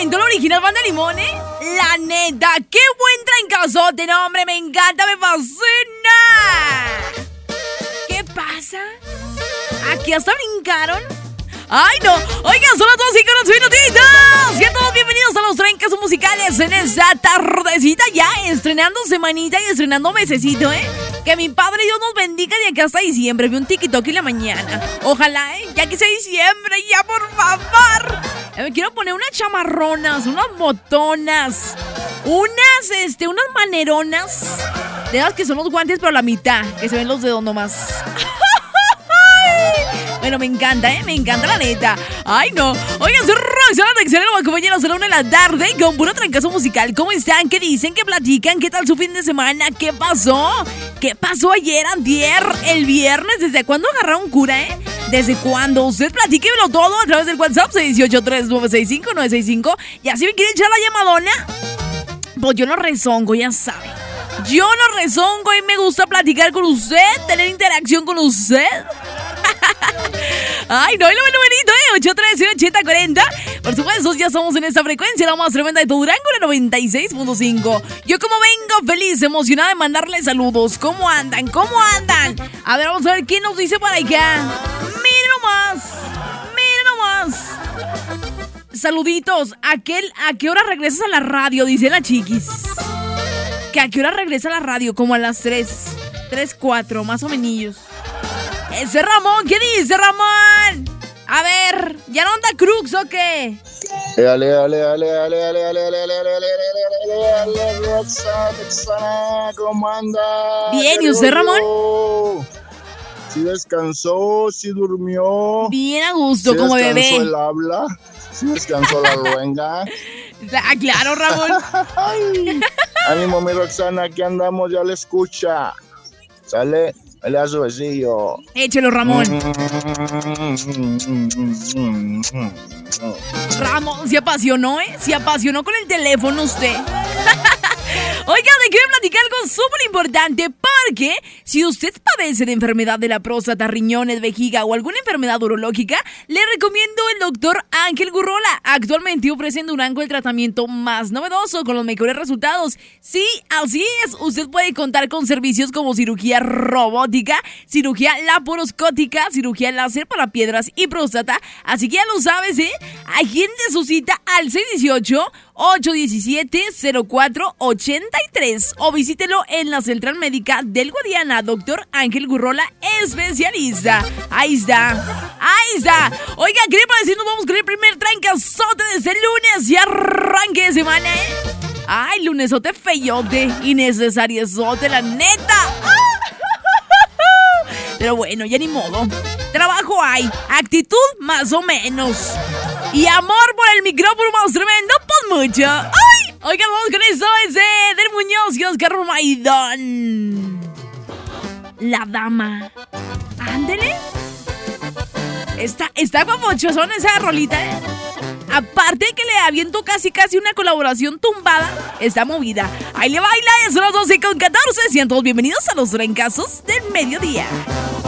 momento, el original Banda Limón, ¿eh? La neta, qué buen trancazote, no, hombre, me encanta, me fascina. ¿Qué pasa? ¿Aquí hasta brincaron? ¡Ay, no! Oigan, son las 2:05 minutitos. Y a todos bienvenidos a los trencas musicales en esta tardecita, ya estrenando semanita y estrenando mesecito, ¿eh? Que mi padre Dios nos bendiga de acá hasta diciembre. Vi un TikTok en la mañana. Ojalá, ya que sea diciembre, ya por favor. Me quiero poner unas chamarronas, unas botonas, unas maneronas. De las que son los guantes, pero la mitad, que se ven los dedos nomás. Bueno, me encanta, me encanta la neta. Ay, no. Oigan, soy Roxana Texera, compañeros, a la 1 de la tarde con puro trancazo musical. ¿Cómo están? ¿Qué dicen? ¿Qué platican? ¿Qué tal su fin de semana? ¿Qué pasó? ¿Qué pasó ayer, antier, el viernes? ¿Desde cuándo agarraron cura, ¿Desde cuándo? Usted platíquemelo todo a través del WhatsApp 618-3965-965. Y así me quieren echar la llamadona. Pues yo no rezongo, ya sabe. Yo no rezongo y me gusta platicar con usted, tener interacción con usted. Ay, no, y lo numerito, 813-8040. Por supuesto, ya estamos en esta frecuencia, la más tremenda de tu Durango, la 96.5. Yo como vengo feliz, emocionada de mandarle saludos. ¿Cómo andan? ¿Cómo andan? A ver, vamos a ver quién nos dice por acá. Miren nomás. Saluditos. ¿A qué hora regresas a la radio? Dice la chiquis. ¿Que a qué hora regresa a la radio? Como a las 3:04, más o menos. Ese Ramón, ¿qué dice Ramón? A ver, ¿ya no anda Crux o qué? ¿Cómo anda? Bien, ¿y usted, Ramón? Sí descansó, sí durmió. Bien a gusto, sí como bebé. Sí descansó el habla, sí descansó la luenga. Ah, claro, Ramón. Ánimo, mi Roxana, aquí andamos, ya le escucha. ¿Sale? Le da su besillo. Échelo, Ramón. Ramón, se apasionó, Se apasionó con el teléfono usted. Oiga, le quiero platicar algo súper importante, porque si usted padece de enfermedad de la próstata, riñones, vejiga o alguna enfermedad urológica, le recomiendo el doctor Ángel Gurrola. Actualmente ofrece en Durango el tratamiento más novedoso con los mejores resultados. Sí, así es. Usted puede contar con servicios como cirugía robótica, cirugía laparoscópica, cirugía láser para piedras y próstata. Así que ya lo sabes, Agende su cita al 618-817-0483 o visítelo en la Central Médica del Guadiana, doctor Ángel Gurrola, especialista. Ahí está. Oiga, ¿qué le parece? Nos vamos con el primer trancazote de este lunes y arranque de semana, Ay, lunesote feyote, innecesario-sote, la neta. Pero bueno, ya ni modo. Trabajo hay, actitud más o menos. Y amor por el micrófono más tremendo, pues mucho. ¡Ay! Oigan, vamos con eso, es Eder Muñoz y Oscar Maidón. La dama. Ándele. Está papochosón esa rolita, Aparte de que le aviento casi una colaboración tumbada, está movida. Ahí le baila, es las 12:14. Sean todos bienvenidos a los trencazos del mediodía.